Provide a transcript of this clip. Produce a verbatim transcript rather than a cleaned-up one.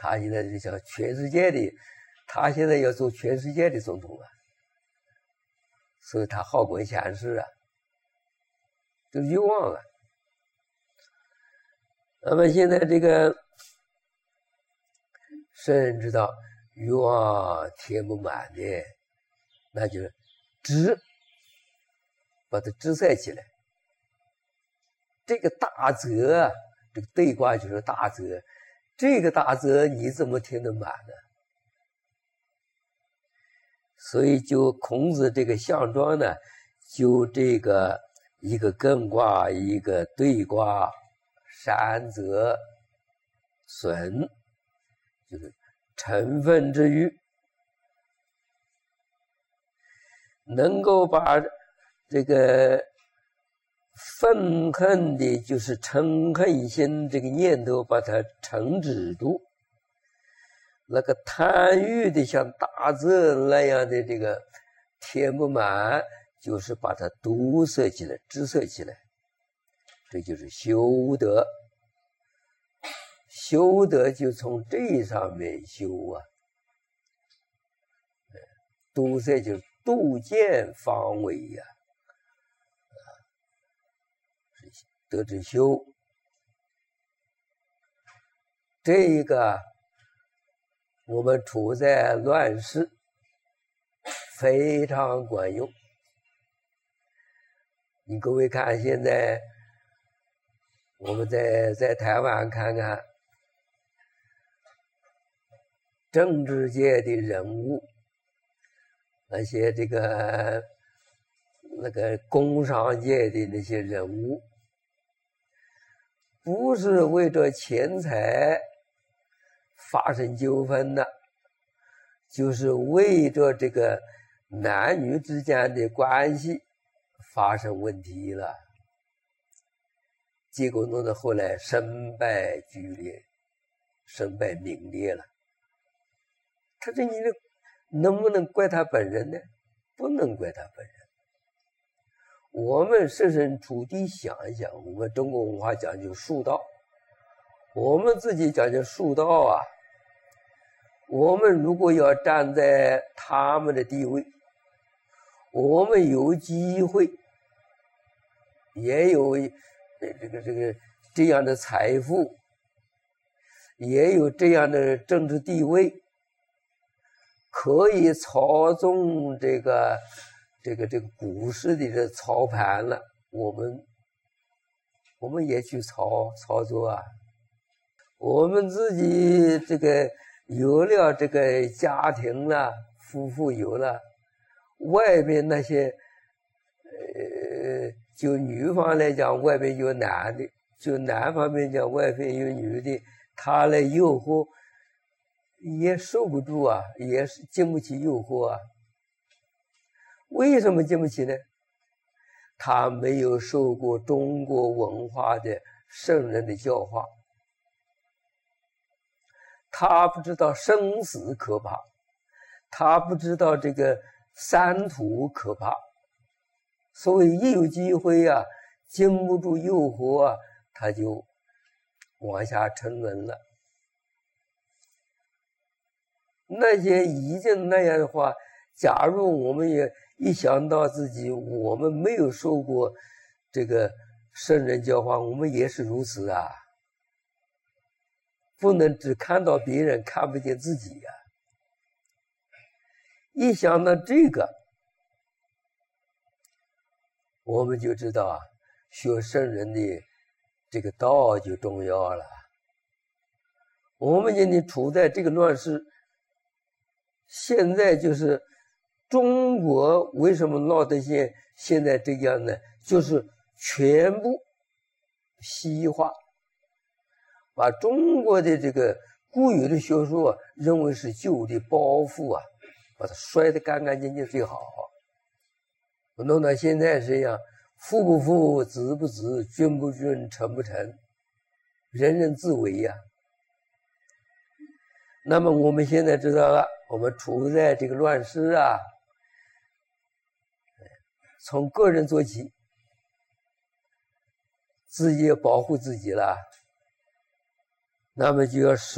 他现在就想全世界的，他现在要做全世界的总统啊，所以他好管闲事啊，这欲望啊。那么现在这个圣人知道欲望填不满的，那就是止，把它止塞起来。这个大则，这个对卦就是大则，这个大则你怎么填得满呢？所以就孔子这个象状呢，就这个一个艮卦，一个兑卦，山泽损，就是成分之欲，能够把这个愤恨的，就是嗔恨心这个念头，把它惩止住。那个贪欲的像大泽那样的这个填不满，就是把它堵塞起来，止塞起来，这就是修德。修德就从这上面修啊，堵塞就是杜渐方为呀、啊，德之修。这一个我们处在乱世，非常管用。你各位看，现在我们在在台湾看看政治界的人物，那些这个那个工商界的那些人物，不是为着钱财发生纠纷的，就是为着这个男女之间的关系发生问题了，结果弄得后来身败俱裂，身败名裂了。他这你能不能怪他本人呢？不能怪他本人。我们设身处地想一想，我们中国文化讲究术道，我们自己讲究术道啊。我们如果要站在他们的地位，我们有机会，也有这个这个这样的财富，也有这样的政治地位，可以操纵这个这个这个股市的这操盘了，我们我们也去操操作啊。我们自己这个有了这个家庭了，夫妇有了，外面那些呃，就女方来讲，外面有男的；就男方面讲，外面有女的，他来诱惑，也受不住啊，也是经不起诱惑啊。为什么经不起呢？他没有受过中国文化的圣人的教化，他不知道生死可怕，他不知道这个三途可怕，所以一有机会啊，经不住诱惑啊，他就往下沉沦了。那些已经那样的话，假如我们也一想到自己我们没有受过这个圣人教化，我们也是如此啊，不能只看到别人，看不见自己啊。一想到这个，我们就知道啊，学圣人的这个道就重要了。我们今天处在这个乱世，现在就是中国为什么闹得现现在这样呢？就是全部西化，把中国的这个固有的学说认为是旧的包袱啊，把它摔得干干净净最好。弄到现在这样，富不富，子不子，君不君，臣不臣，人人自危呀、啊。那么我们现在知道了，我们处在这个乱世啊，从个人做起，自己要保护自己了，那么就要守